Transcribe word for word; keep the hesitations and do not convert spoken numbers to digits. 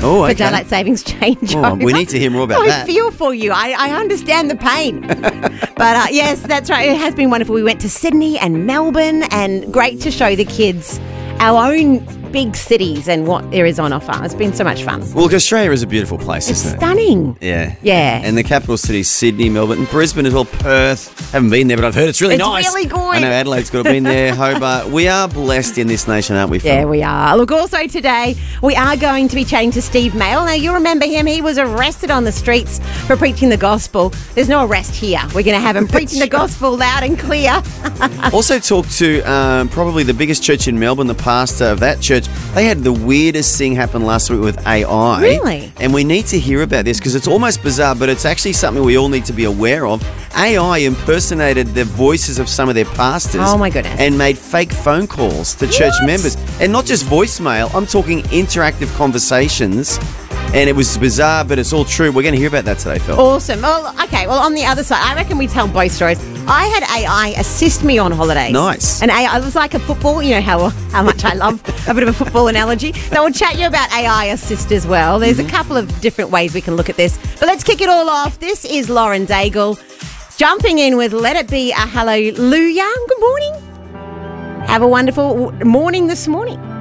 Oh, okay. for daylight savings changeover. Oh, we need to hear more about I that. feel for you. I, I understand the pain. But uh, yes, that's right. It has been wonderful. We went to Sydney and Melbourne, and great to show the kids our own big cities and what there is on offer. It's been so much fun. Well, look, Australia is a beautiful place, It's isn't it? stunning. Yeah. Yeah. And the capital cities, Sydney, Melbourne, and Brisbane as well, Perth. Haven't been there, but I've heard it's really It's nice. really good. I know Adelaide's got to be there, Hobart. We are blessed in this nation, aren't we, Phil? Yeah, we are. Look, also today, we are going to be chatting to Steve Mail. Now, you remember him. He was arrested on the streets for preaching the gospel. There's no arrest here. We're going to have him preaching the gospel loud and clear. Also talked to um, probably the biggest church in Melbourne, the pastor of that church. They had the weirdest thing happen last week with A I. Really? And we need to hear about this because it's almost bizarre, but it's actually something we all need to be aware of. A I impersonated the voices of some of their pastors. Oh, my goodness. And made fake phone calls to church What? members. And not just voicemail, I'm talking interactive conversations. And it was bizarre, but it's all true. We're going to hear about that today, Phil. Awesome. Well, okay. Well, on the other side, I reckon we tell both stories. I had A I assist me on holidays. Nice. And A I, it was like a football. You know how how much I love a bit of a football analogy. So we'll chat you about A I assist as well. There's Mm-hmm. a couple of different ways we can look at this. But let's kick it all off. This is Lauren Daigle jumping in with Let It Be a Hallelujah. Good morning. Have a wonderful morning this morning.